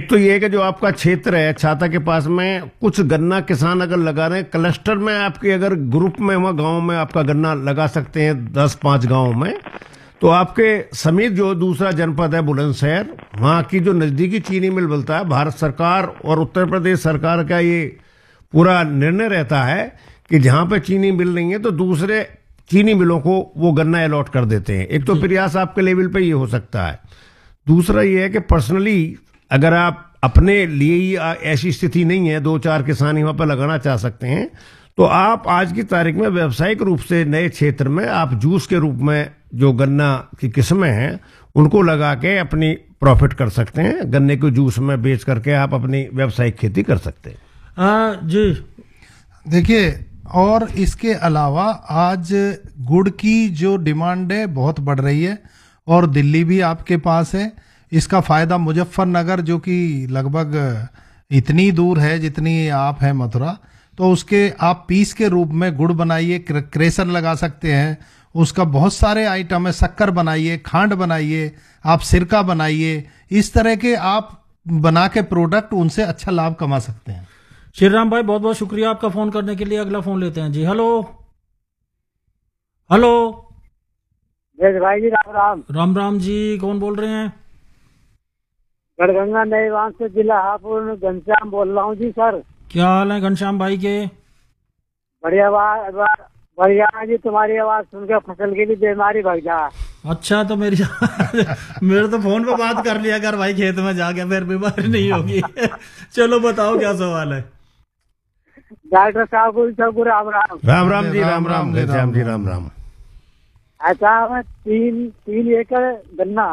तो ये है कि जो आपका क्षेत्र है छाता के पास में, कुछ गन्ना किसान अगर लगा रहे हैं क्लस्टर में, आपके अगर ग्रुप में वहाँ गांव में आपका गन्ना लगा सकते हैं 10-5 गांव में, तो आपके समीप जो दूसरा जनपद है बुलंदशहर, वहाँ की जो नजदीकी चीनी मिल बोलता है, भारत सरकार और उत्तर प्रदेश सरकार का ये पूरा निर्णय रहता है कि जहाँ पे चीनी मिल रही है तो दूसरे चीनी मिलों को वो गन्ना अलॉट कर देते हैं। एक तो प्रयास आपके लेवल पे ये हो सकता है। दूसरा ये है कि पर्सनली अगर आप अपने लिए ही ऐसी स्थिति नहीं है, 2-4 किसान ही वहां पर लगाना चाह सकते हैं, तो आप आज की तारीख में व्यावसायिक रूप से नए क्षेत्र में आप जूस के रूप में जो गन्ना की किस्में हैं उनको लगा के अपनी प्रॉफिट कर सकते हैं। गन्ने को जूस में बेच करके आप अपनी व्यावसायिक खेती कर सकते हैं। जी देखिए, और इसके अलावा आज गुड़ की जो डिमांड है बहुत बढ़ रही है और दिल्ली भी आपके पास है। इसका फायदा मुजफ्फरनगर, जो कि लगभग इतनी दूर है जितनी आप है मथुरा, तो उसके आप पीस के रूप में गुड़ बनाइए, क्रेशर लगा सकते हैं, उसका बहुत सारे आइटम है, शक्कर बनाइए, खांड बनाइए, आप सिरका बनाइए, इस तरह के आप बना के प्रोडक्ट उनसे अच्छा लाभ कमा सकते हैं। श्रीराम भाई बहुत बहुत शुक्रिया आपका फोन करने के लिए। अगला फोन लेते हैं जी। हेलो हेलो भाई जी, राम राम। राम राम जी, कौन बोल रहे हैं? गढ़गंगा नईवान से, जिला हापुड़, घनश्याम बोल रहा हूँ जी सर। क्या हाल है घनश्याम भाई के? बढ़िया बढ़िया जी, तुम्हारी आवाज सुनकर फसल की भी बीमारी भाग जा। अच्छा, तो मेरी मेरे तो फोन पे बात कर लिया कर भाई, खेत में जाके फिर बीमारी नहीं होगी। चलो बताओ क्या सवाल है। डॉक्टर साहब को सबको राम राम। राम राम जी, राम राम घनश्याम जी, राम राम। अच्छा, हमें 3 एकड़ गन्ना,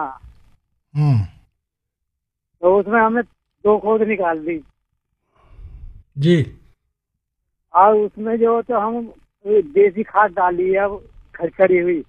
तो उसमें हमने 2 खोद निकाल दी जी, और उसमें जो तो हम देसी खाद डाली है, अब खड़खड़ी हुई।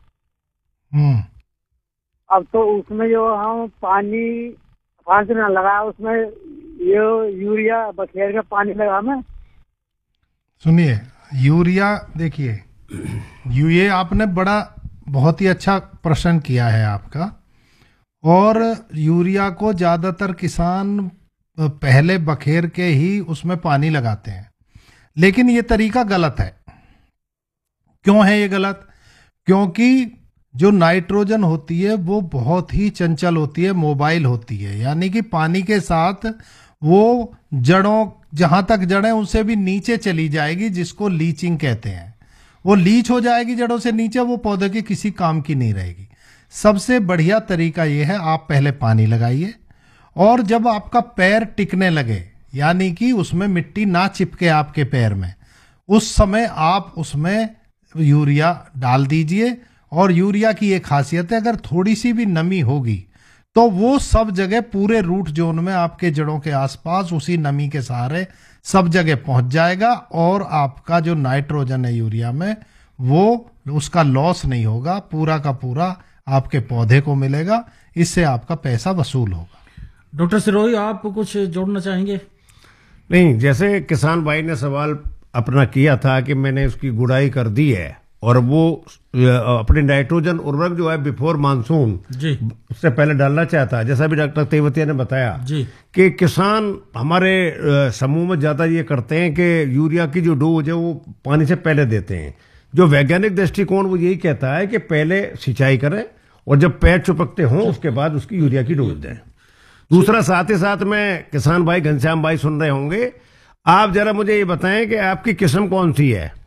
अब तो उसमें जो हम पानी 5 दिन लगा, उसमें ये यूरिया बखेर का पानी लगा में। सुनिए, यूरिया, देखिए ये आपने बड़ा बहुत ही अच्छा प्रश्न किया है आपका। और यूरिया को ज़्यादातर किसान पहले बखेर के ही उसमें पानी लगाते हैं, लेकिन ये तरीका गलत है। क्यों है ये गलत? क्योंकि जो नाइट्रोजन होती है वो बहुत ही चंचल होती है, मोबाइल होती है, यानी कि पानी के साथ वो जड़ों, जहां तक जड़ें उनसे भी नीचे चली जाएगी, जिसको लीचिंग कहते हैं। वो लीच हो जाएगी जड़ों से नीचे, वो पौधे की किसी काम की नहीं रहेगी। सबसे बढ़िया तरीका ये है, आप पहले पानी लगाइए और जब आपका पैर टिकने लगे, यानी कि उसमें मिट्टी ना चिपके आपके पैर में, उस समय आप उसमें यूरिया डाल दीजिए। और यूरिया की एक खासियत है, अगर थोड़ी सी भी नमी होगी तो वो सब जगह पूरे रूट जोन में आपके जड़ों के आसपास उसी नमी के सहारे सब जगह पहुंच जाएगा और आपका जो नाइट्रोजन है यूरिया में, वो उसका लॉस नहीं होगा, पूरा का पूरा आपके पौधे को मिलेगा। इससे आपका पैसा वसूल होगा। डॉक्टर सिरोही, आप कुछ जोड़ना चाहेंगे? नहीं, जैसे किसान भाई ने सवाल अपना किया था कि मैंने उसकी गुड़ाई कर दी है और वो अपने नाइट्रोजन उर्वरक जो है बिफोर मानसून जी, उससे पहले डालना चाहता है। जैसा भी डॉक्टर तेवतिया ने बताया जी कि किसान हमारे समूह में ज्यादा ये करते हैं कि यूरिया की जो डोज है वो पानी से पहले देते हैं। जो वैज्ञानिक दृष्टिकोण वो यही कहता है कि पहले सिंचाई करें और जब पैर चुपकते हों उसके बाद उसकी यूरिया की डोज दें। दूसरा, साथ ही साथ में किसान भाई घनश्याम भाई सुन रहे होंगे, आप जरा मुझे ये बताएं कि आपकी किस्म कौन सी है?